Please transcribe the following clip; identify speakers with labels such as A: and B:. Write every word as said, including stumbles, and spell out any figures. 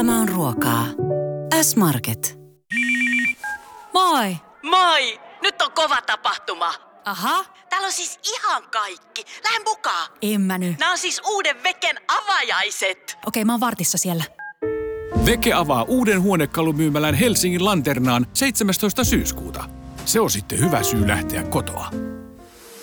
A: Elämä on ruokaa. S-Market.
B: Moi!
C: Moi! Nyt on kova tapahtuma.
B: Aha.
C: Täällä on siis ihan kaikki. Lähde mukaan.
B: En mä nyt.
C: Nämä on siis uuden Veken avajaiset.
B: Okei, mä oon vartissa siellä.
D: Veke avaa uuden huonekalumyymälän Helsingin Lanternaan seitsemästoista syyskuuta. Se on sitten hyvä syy lähteä kotoa.